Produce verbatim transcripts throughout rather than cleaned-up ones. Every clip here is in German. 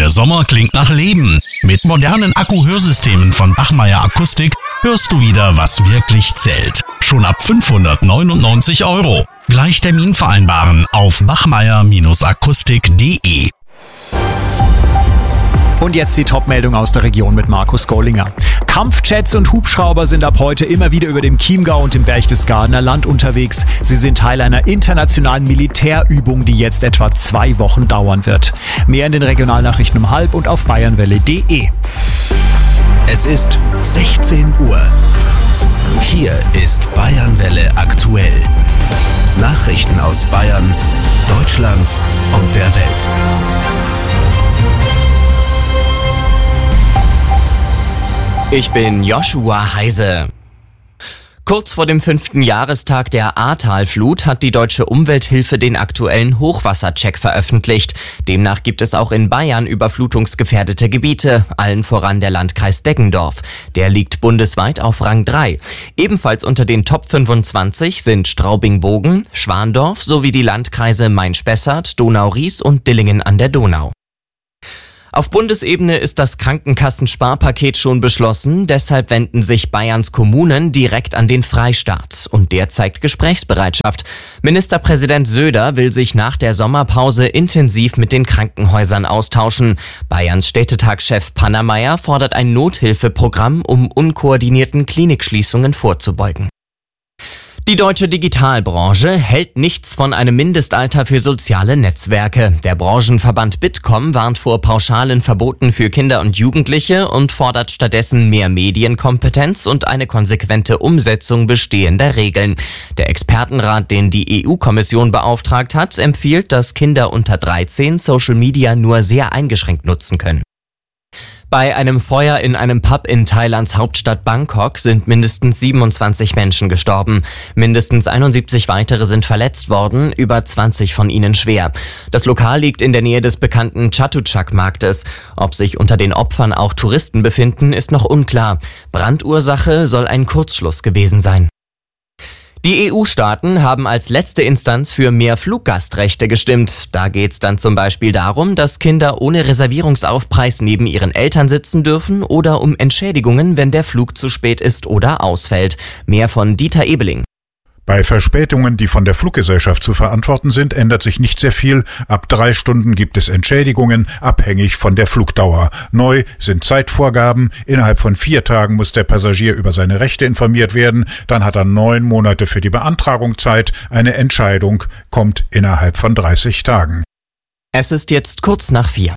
Der Sommer klingt nach Leben. Mit modernen Akku-Hörsystemen von Bachmeier Akustik hörst du wieder, was wirklich zählt. Schon ab fünfhundertneunundneunzig Euro. Gleich Termin vereinbaren auf bachmeier akustik punkt de. Und jetzt die Top-Meldung aus der Region mit Markus Gollinger. Kampfjets und Hubschrauber sind ab heute immer wieder über dem Chiemgau und dem Berchtesgadener Land unterwegs. Sie sind Teil einer internationalen Militärübung, die jetzt etwa zwei Wochen dauern wird. Mehr in den Regionalnachrichten um halb und auf bayernwelle punkt de. Es ist sechzehn Uhr. Hier ist Bayernwelle aktuell. Nachrichten aus Bayern, Deutschland und der Welt. Ich bin Joshua Heise. Kurz vor dem fünften Jahrestag der Ahrtalflut hat die Deutsche Umwelthilfe den aktuellen Hochwassercheck veröffentlicht. Demnach gibt es auch in Bayern überflutungsgefährdete Gebiete, allen voran der Landkreis Deggendorf. Der liegt bundesweit auf Rang drei. Ebenfalls unter den Top fünfundzwanzig sind Straubing-Bogen, Schwandorf sowie die Landkreise Main-Spessart, Donau-Ries und Dillingen an der Donau. Auf Bundesebene ist das Krankenkassensparpaket schon beschlossen, deshalb wenden sich Bayerns Kommunen direkt an den Freistaat und der zeigt Gesprächsbereitschaft. Ministerpräsident Söder will sich nach der Sommerpause intensiv mit den Krankenhäusern austauschen. Bayerns Städtetagschef Pannermeier fordert ein Nothilfeprogramm, um unkoordinierten Klinikschließungen vorzubeugen. Die deutsche Digitalbranche hält nichts von einem Mindestalter für soziale Netzwerke. Der Branchenverband Bitkom warnt vor pauschalen Verboten für Kinder und Jugendliche und fordert stattdessen mehr Medienkompetenz und eine konsequente Umsetzung bestehender Regeln. Der Expertenrat, den die E U-Kommission beauftragt hat, empfiehlt, dass Kinder unter dreizehn Social Media nur sehr eingeschränkt nutzen können. Bei einem Feuer in einem Pub in Thailands Hauptstadt Bangkok sind mindestens siebenundzwanzig Menschen gestorben. Mindestens einundsiebzig weitere sind verletzt worden, über zwanzig von ihnen schwer. Das Lokal liegt in der Nähe des bekannten Chatuchak-Marktes. Ob sich unter den Opfern auch Touristen befinden, ist noch unklar. Brandursache soll ein Kurzschluss gewesen sein. Die E U-Staaten haben als letzte Instanz für mehr Fluggastrechte gestimmt. Da geht's dann zum Beispiel darum, dass Kinder ohne Reservierungsaufpreis neben ihren Eltern sitzen dürfen oder um Entschädigungen, wenn der Flug zu spät ist oder ausfällt. Mehr von Dieter Ebeling. Bei Verspätungen, die von der Fluggesellschaft zu verantworten sind, ändert sich nicht sehr viel. Ab drei Stunden gibt es Entschädigungen, abhängig von der Flugdauer. Neu sind Zeitvorgaben. Innerhalb von vier Tagen muss der Passagier über seine Rechte informiert werden. Dann hat er neun Monate für die Beantragung Zeit. Eine Entscheidung kommt innerhalb von dreißig Tagen. Es ist jetzt kurz nach vier.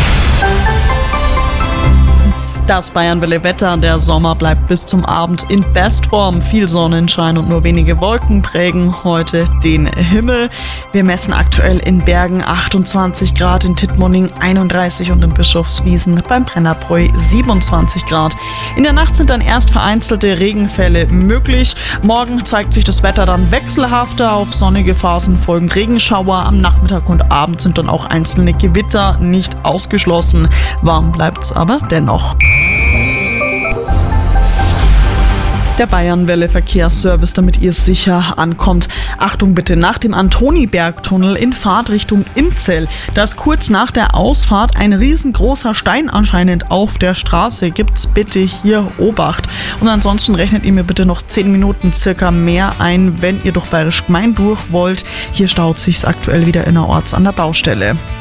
Das Bayernwelle Wetter, der Sommer bleibt bis zum Abend in Bestform. Viel Sonnenschein und nur wenige Wolken prägen heute den Himmel. Wir messen aktuell in Bergen achtundzwanzig Grad, in Tittmoning einunddreißig und in Bischofswiesen beim Brennerbräu siebenundzwanzig Grad. In der Nacht sind dann erst vereinzelte Regenfälle möglich. Morgen zeigt sich das Wetter dann wechselhafter. Auf sonnige Phasen folgen Regenschauer. Am Nachmittag und Abend sind dann auch einzelne Gewitter nicht ausgeschlossen. Warm bleibt's aber dennoch. Der Bayernwelle Verkehrsservice, damit ihr sicher ankommt. Achtung bitte, nach dem Antonibergtunnel in Fahrtrichtung Inzell. Da ist kurz nach der Ausfahrt ein riesengroßer Stein anscheinend auf der Straße. Gibt's bitte hier Obacht. Und ansonsten rechnet ihr mir bitte noch zehn Minuten circa mehr ein, wenn ihr durch Bayerisch Gmein durch wollt. Hier staut sich's aktuell wieder innerorts an der Baustelle.